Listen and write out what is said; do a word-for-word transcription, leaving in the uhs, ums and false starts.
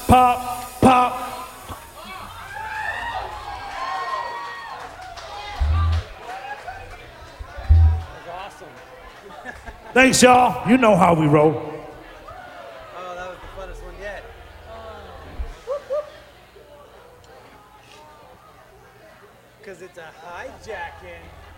pop, pop. Thanks, y'all. You know how we roll. Oh, that was the funnest one yet. Because it's a hijacking.